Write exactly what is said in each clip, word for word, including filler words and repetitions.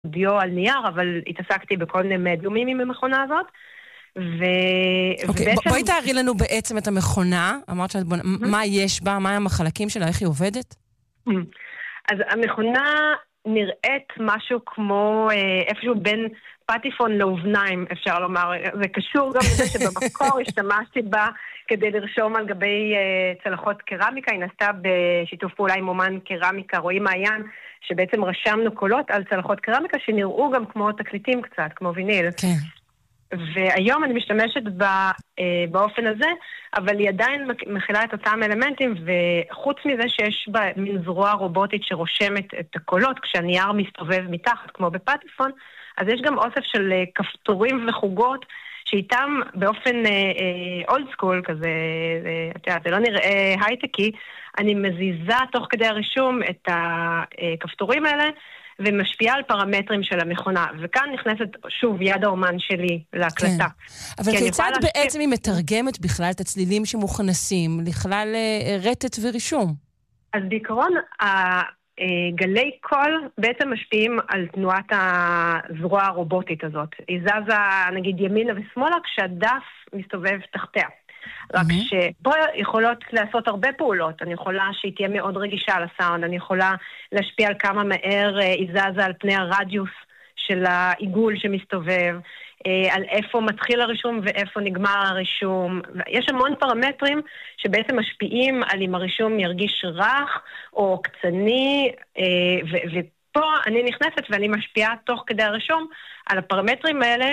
דיו על נייר, אבל התעסקתי בכל מיני מדיומים עם המכונה הזאת. ו... אוקיי, ובעצם... בואי תארי לנו בעצם את המכונה. אמרת שאת בונה, mm-hmm. מה יש בה, מה המחלקים שלה, איך היא עובדת? אז המכונה נראית משהו כמו אה, איפשהו בין פטיפון לאובניים, אפשר לומר. זה קשור גם לזה שבמקור השתמשתי בה כדי לרשום על גבי uh, צלחות קרמיקה. היא נעשתה בשיתוף פעולה עם אומן קרמיקה, רועי מעיין, שבעצם רשמנו קולות על צלחות קרמיקה שנראו גם כמו תקליטים קצת, כמו ויניל. כן. והיום אני משתמשת בה, uh, באופן הזה, אבל היא עדיין מכילה את אותם אלמנטים, וחוץ מזה שיש בה מין זרוע רובוטית שרושמת את הקולות, כשהנייר מסתובב מתחת, כמו בפטיפון, אז יש גם אוסף של uh, כפתורים וחוגות, שאיתם באופן אולד uh, סקול כזה, uh, זה לא נראה הייטקי, אני מזיזה תוך כדי הרישום את הכפתורים האלה, ומשפיעה על פרמטרים של המכונה. וכאן נכנסת שוב יד האומן שלי להקלטה. כן. אבל כיצד בעצם להשפיע... היא מתרגמת בכלל את הצלילים שמוכנסים לכלל uh, רטט ורישום? אז בעיקרון, ה... גלי קול בעצם משפיעים על תנועת הזרוע הרובוטית הזאת. היא זזה נגיד ימינה ושמאלה כשהדף מסתובב תחתיה. רק שפה יכולות לעשות הרבה פעולות. אני יכולה שהיא תהיה מאוד רגישה לסאונד, אני יכולה להשפיע על כמה מהר היא זזה על פני הרדיוס של העיגול שמסתובב, על איפה מתחיל הרישום ואיפה נגמר הרישום. יש המון פרמטרים שבעצם משפיעים על אם הרישום ירגיש רך או קצני, ו- ופה אני נכנסת ואני משפיעה תוך כדי הרישום על הפרמטרים האלה,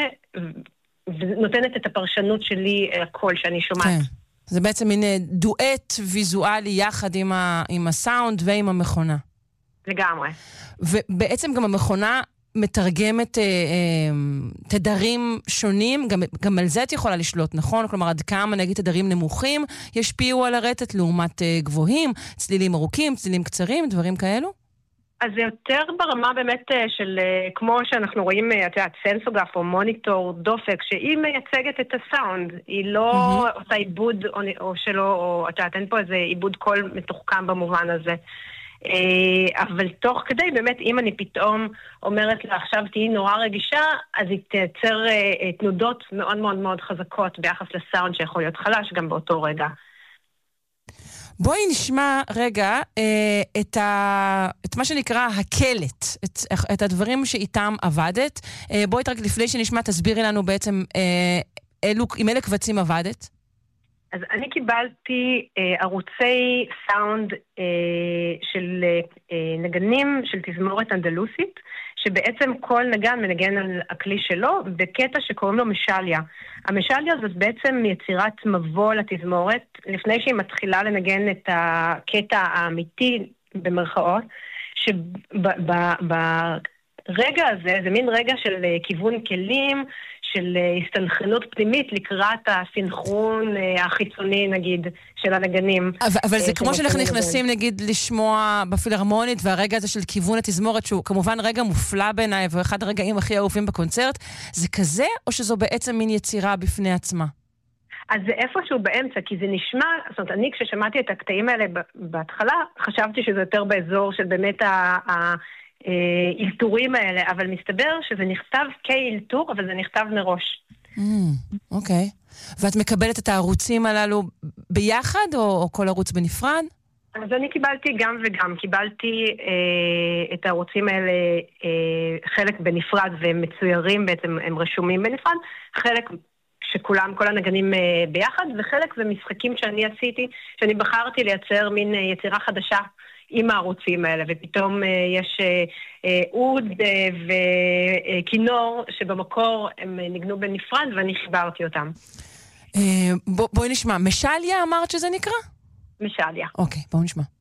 ונותנת את הפרשנות שלי לקול שאני שומעת. כן. זה בעצם מין דואט ויזואלי יחד עם, ה- עם הסאונד ועם המכונה. לגמרי. ובעצם גם המכונה מתרגמת אה, אה, תדרים שונים, גם, גם על זה את יכולה לשלוט, נכון? כלומר, עד כמה נגיד תדרים נמוכים ישפיעו על הרטט לעומת אה, גבוהים, צלילים ארוכים, צלילים קצרים, דברים כאלו? אז זה יותר ברמה באמת של, כמו שאנחנו רואים, את יודעת, סנסוגרף או מוניטור דופק, שהיא מייצגת את הסאונד, היא לא mm-hmm. עושה עיבוד או, או שלא, או את יודעת, אין פה איזה עיבוד קול מתוחכם במובן הזה. אבל תוך כדי, באמת, אם אני פתאום אומרת לה, עכשיו תהיי נורא רגישה, אז היא תייצר תנודות מאוד מאוד מאוד חזקות ביחס לסאונד שיכול להיות חלש גם באותו רגע. בואי נשמע רגע את, ה... את מה שנקרא הקלט, את, את הדברים שאיתם עבדת. בואי רק לפני שנשמע, תסבירי לנו בעצם אלו, עם אלה קבצים עבדת. אז אני קיבלתי אה, ערוצי סאונד אה, של אה, נגנים של תזמורת אנדלוסית, שבעצם כל נגן מנגן על הכלי שלו בקטע שקוראים לו משליה. המשליה זאת בעצם יצירת מבוא לתזמורת, לפני שהיא מתחילה לנגן את הקטע האמיתי במרכאות, שברגע הזה, זה מין רגע של כיוון כלים, של הסתנכרנות פנימית לקראת הסינכרון החיצוני, נגיד, של הנגנים. אבל, אבל זה כמו שאנחנו נכנסים, נגיד, לשמוע בפילהרמונית, והרגע הזה של כיוון התזמורת, שהוא כמובן רגע מופלא בעיניי, ואחד הרגעים הכי אהובים בקונצרט, זה כזה, או שזו בעצם מין יצירה בפני עצמה? אז זה איפשהו באמצע, כי זה נשמע, זאת אומרת, אני כששמעתי את הקטעים האלה בהתחלה, חשבתי שזה יותר באזור של באמת ה... אילתורים האלה, אבל מסתבר שזה נכתב כאילתור, אבל זה נכתב מראש. אוקיי. ואת מקבלת את הערוצים הללו ביחד, או כל ערוץ בנפרד? אז אני קיבלתי גם וגם. קיבלתי את הערוצים האלה חלק בנפרד, והם מצוירים בעצם, הם רשומים בנפרד, חלק שכולם, כל הנגנים ביחד, וחלק זה משחקים שאני עשיתי, שאני בחרתי לייצר מין יצירה חדשה, עם הערוצים האלה, ופתאום יש אוד וכינור שבמקור הם ניגנו בנפרד, ואני חיברתי אותם. בואי נשמע, משליה אמרת שזה נקרא? משליה. אוקיי, בואו נשמע.